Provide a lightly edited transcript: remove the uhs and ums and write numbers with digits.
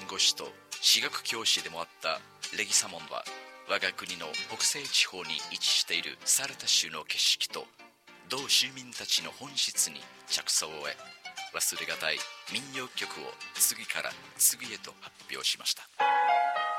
護士と私学教師でもあったレギサモンは、我が国の北西地方に位置しているサルタ州の景色と同州民たちの本質に着想を得、忘れがたい民謡曲を次から次へと発表しました。